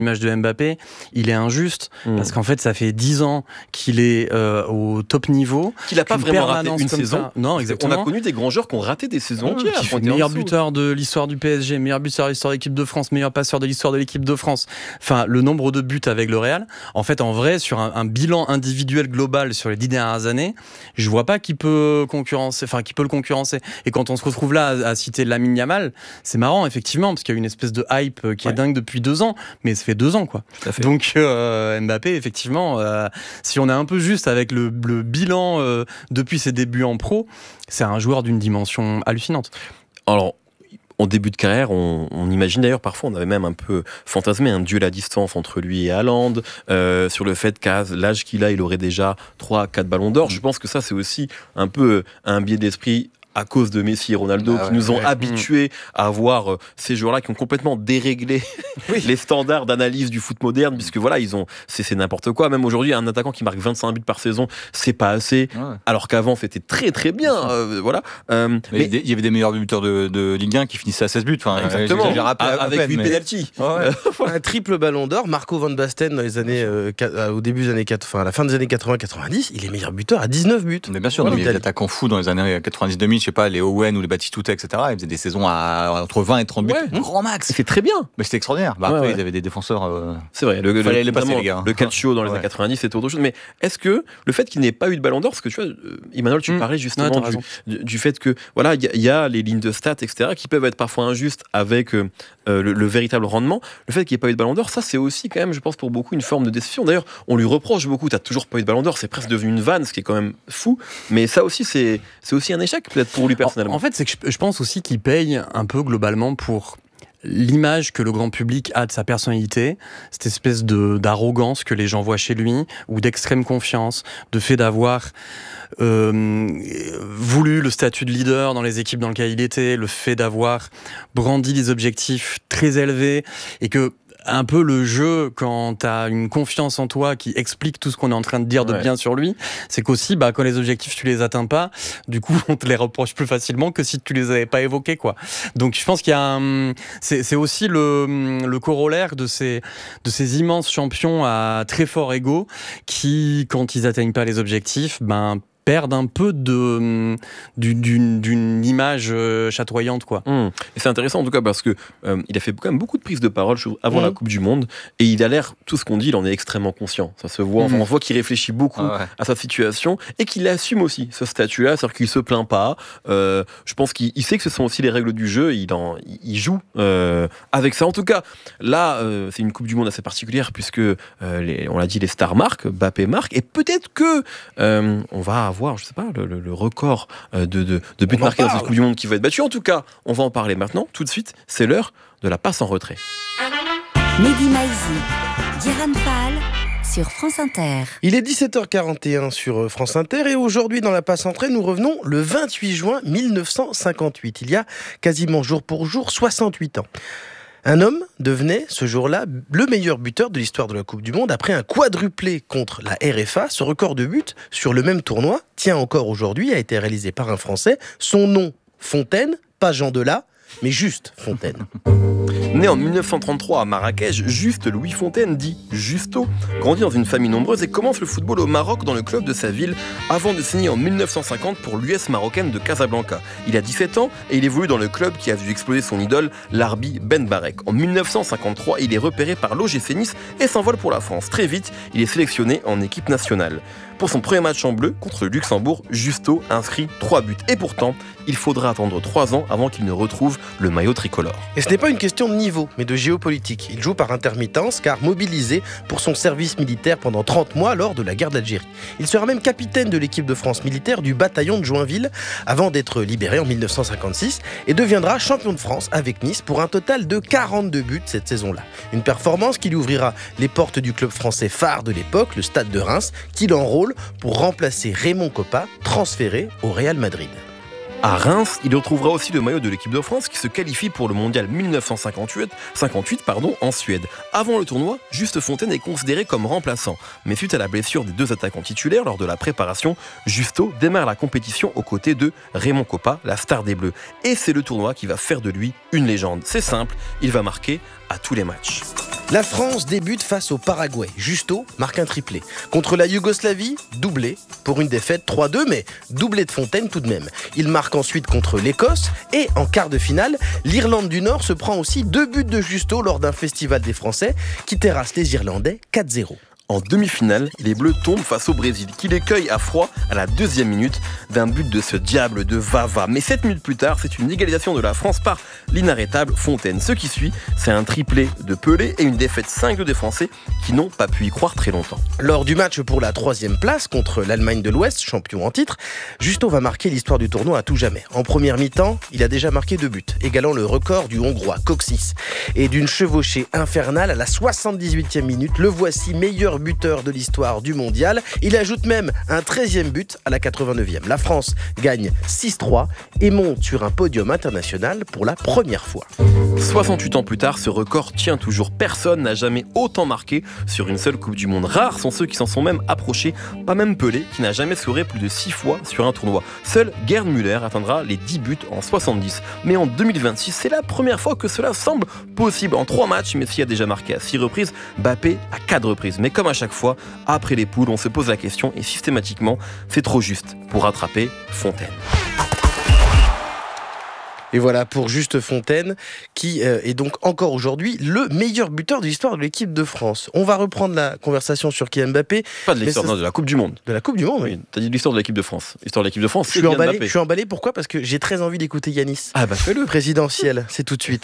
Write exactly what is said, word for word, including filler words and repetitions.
l'image de Mbappé, il est injuste mmh. parce qu'en fait ça fait dix ans qu'il est euh, au top niveau, qu'il n'a pas vraiment raté une saison. Ça. Non, exactement. On a connu des grands joueurs qui ont raté des saisons entières. Qui fait meilleur buteur de l'histoire du P S G, meilleur buteur de l'histoire de l'équipe de France, meilleur passeur de l'histoire de l'équipe de France. Enfin, le nombre de buts avec le Real. En fait, en vrai, sur un, un bilan individuel global sur les dix dernières années, je vois pas qui peut concurrencer, enfin qui peut le concurrencer. Et quand on se retrouve là à, à citer Lamine Yamal, c'est marrant effectivement parce qu'il y a une espèce de hype qui ouais. est dingue depuis deux ans, mais ça fait deux ans quoi. Donc euh, Mbappé effectivement, euh, si on est un peu juste avec le, le bilan euh, depuis ses débuts en pro, c'est un joueur d'une dimension hallucinante. Alors. En début de carrière, on, on imagine d'ailleurs parfois, on avait même un peu fantasmé un duel à distance entre lui et Haaland, euh, sur le fait qu'à l'âge qu'il a, il aurait déjà trois à quatre ballons d'or. Je pense que ça, c'est aussi un peu un biais d'esprit à cause de Messi et Ronaldo, ah ouais, qui nous ont ouais. habitués à voir euh, ces joueurs-là qui ont complètement déréglé oui. les standards d'analyse du foot moderne, puisque voilà, ils ont, c'est, c'est n'importe quoi. Même aujourd'hui, un attaquant qui marque vingt-cinq buts par saison, c'est pas assez, ouais. alors qu'avant, c'était très très bien. Euh, voilà. Euh, mais il y avait des meilleurs buteurs de, de Ligue un qui finissaient à seize buts. Enfin, exactement. Euh, rappelé, avec huit mais... pénaltys. Ouais. Un triple ballon d'or. Marco van Basten, dans les années, euh, au début des années quatre-vingts, à la fin des années quatre-vingts quatre-vingt-dix, il est meilleur buteur à dix-neuf buts. Mais bien sûr, voilà, il y a des attaquants fous dans les années quatre-vingt-dix deux mille, je sais pas, les Owen ou les Batistuta, et cetera. Ils faisaient des saisons à entre vingt et trente buts, ouais. grand max. C'est très bien. Mais c'était extraordinaire. Bah, ouais, après, ouais. ils avaient des défenseurs. Euh... C'est vrai. Le, fallait le, les passer, les gars. Le calcio dans les ouais. années quatre-vingt-dix, c'était autre chose. Mais est-ce que le fait qu'il n'ait pas eu de ballon d'or, parce que tu vois, Emmanuel, tu mmh. parlais justement ouais, du, du, du fait que voilà, il y, y a les lignes de stats, et cetera, qui peuvent être parfois injustes avec euh, le, le véritable rendement. Le fait qu'il n'y ait pas eu de ballon d'or, ça, c'est aussi quand même, je pense, pour beaucoup une forme de déception. D'ailleurs, on lui reproche beaucoup. T'as toujours pas eu de ballon d'or. C'est presque devenu une vanne, ce qui est quand même fou. Mais ça aussi, c'est, c'est aussi un échec peut-être pour lui personnellement. En, en fait, c'est que je, je pense aussi qu'il paye un peu globalement pour l'image que le grand public a de sa personnalité, cette espèce de, d'arrogance que les gens voient chez lui, ou d'extrême confiance, de fait d'avoir euh, voulu le statut de leader dans les équipes dans lesquelles il était, le fait d'avoir brandi des objectifs très élevés, et que un peu le jeu, quand t'as une confiance en toi qui explique tout ce qu'on est en train de dire de ouais. bien sur lui, c'est qu'aussi, bah, quand les objectifs, tu les atteins pas, du coup, on te les reproche plus facilement que si tu les avais pas évoqués, quoi. Donc, je pense qu'il y a un, c'est, c'est aussi le, le corollaire de ces, de ces immenses champions à très fort ego qui, quand ils atteignent pas les objectifs, ben, perdent un peu de, d'une, d'une image chatoyante, quoi. Mmh. Et c'est intéressant en tout cas parce que euh, il a fait quand même beaucoup de prises de parole avant mmh. la Coupe du Monde, et il a l'air, tout ce qu'on dit, il en est extrêmement conscient. Ça se voit, mmh. enfin, on voit qu'il réfléchit beaucoup ah ouais. à sa situation et qu'il assume aussi ce statut-là, c'est-à-dire qu'il se plaint pas. Euh, je pense qu'il il sait que ce sont aussi les règles du jeu, et il, en, il joue euh, avec ça. En tout cas, là, euh, c'est une Coupe du Monde assez particulière puisque, euh, les, on l'a dit, les stars marquent, Mbappé marque, et peut-être que euh, on va avoir, je sais pas, le, le, le record de, de, de buts marqués dans cette Coupe du Monde qui va être battu. En tout cas, on va en parler maintenant, tout de suite. C'est l'heure de la passe en retrait. Mehdi Maizi, Guérin Fall sur France Inter. Il est dix-sept heures quarante et un sur France Inter, et aujourd'hui dans la passe en retrait, nous revenons le vingt-huit juin mille neuf cent cinquante-huit. Il y a quasiment jour pour jour soixante-huit ans. Un homme devenait, ce jour-là, le meilleur buteur de l'histoire de la Coupe du Monde après un quadruplé contre la R F A. Ce record de buts sur le même tournoi tient encore aujourd'hui, a été réalisé par un Français. Son nom, Fontaine, pas Jean Delat, mais juste Fontaine. Né en mille neuf cent trente-trois à Marrakech, Juste Louis Fontaine, dit Justo, grandit dans une famille nombreuse et commence le football au Maroc dans le club de sa ville avant de signer en mille neuf cent cinquante pour l'U S marocaine de Casablanca. Il a dix-sept ans et il évolue dans le club qui a vu exploser son idole, l'Arbi Ben Barek. En mille neuf cent cinquante-trois, il est repéré par l'O G C Nice et s'envole pour la France. Très vite, il est sélectionné en équipe nationale. Pour son premier match en bleu contre le Luxembourg, Justo inscrit trois buts. Et pourtant, il faudra attendre trois ans avant qu'il ne retrouve le maillot tricolore. Et ce n'est pas une question de niveau, mais de géopolitique. Il joue par intermittence, car mobilisé pour son service militaire pendant trente mois lors de la guerre d'Algérie. Il sera même capitaine de l'équipe de France militaire du bataillon de Joinville avant d'être libéré en mille neuf cent cinquante-six et deviendra champion de France avec Nice pour un total de quarante-deux buts cette saison-là. Une performance qui lui ouvrira les portes du club français phare de l'époque, le Stade de Reims, qui l'enrôle pour remplacer Raymond Kopa, transféré au Real Madrid. À Reims, il retrouvera aussi le maillot de l'équipe de France qui se qualifie pour le mondial mille neuf cent cinquante-huit, cinquante-huit pardon, en Suède. Avant le tournoi, Juste Fontaine est considéré comme remplaçant. Mais suite à la blessure des deux attaquants titulaires lors de la préparation, Justo démarre la compétition aux côtés de Raymond Kopa, la star des Bleus. Et c'est le tournoi qui va faire de lui une légende. C'est simple, il va marquer à tous les matchs. La France débute face au Paraguay. Justo marque un triplé. Contre la Yougoslavie, doublé pour une défaite trois deux, mais doublé de Fontaine tout de même. Il marque ensuite contre l'Écosse et en quart de finale, l'Irlande du Nord se prend aussi deux buts de Justo lors d'un festival des Français qui terrasse les Irlandais quatre zéro. En demi-finale, les Bleus tombent face au Brésil, qui les cueille à froid à la deuxième minute d'un but de ce diable de Vava. Mais sept minutes plus tard, c'est une égalisation de la France par l'inarrêtable Fontaine. Ce qui suit, c'est un triplé de Pelé et une défaite cinq deux des Français qui n'ont pas pu y croire très longtemps. Lors du match pour la troisième place contre l'Allemagne de l'Ouest, champion en titre, Justo va marquer l'histoire du tournoi à tout jamais. En première mi-temps, il a déjà marqué deux buts, égalant le record du Hongrois Kocsis. Et d'une chevauchée infernale à la soixante-dix-huitième minute, le voici meilleur buteur de l'histoire du mondial. Il ajoute même un treizième but à la quatre-vingt-neuvième. La France gagne six trois et monte sur un podium international pour la première fois. soixante-huit ans plus tard, ce record tient toujours. Personne n'a jamais autant marqué sur une seule Coupe du Monde. Rares sont ceux qui s'en sont même approchés, pas même Pelé, qui n'a jamais scoré plus de six fois sur un tournoi. Seul Gerd Müller atteindra les dix buts en soixante-dix. Mais en deux mille vingt-six, c'est la première fois que cela semble possible. En trois matchs, Messi a déjà marqué à six reprises, Mbappé à quatre reprises. Mais comme à chaque fois, après les poules, on se pose la question et systématiquement, c'est trop juste pour rattraper Fontaine. Et voilà pour Juste Fontaine, qui euh, est donc encore aujourd'hui le meilleur buteur de l'histoire de l'équipe de France. On va reprendre la conversation sur Kylian Mbappé. Pas de l'histoire, ça... non, de la Coupe du Monde. De la Coupe du Monde, oui. oui. T'as dit l'histoire de l'équipe de France. L'histoire de l'équipe de France, je c'est suis Kylian emballé, Mbappé. Je suis emballé, pourquoi ? Parce que j'ai très envie d'écouter Yanis. Ah bah fais-le. Présidentiel, c'est tout de suite.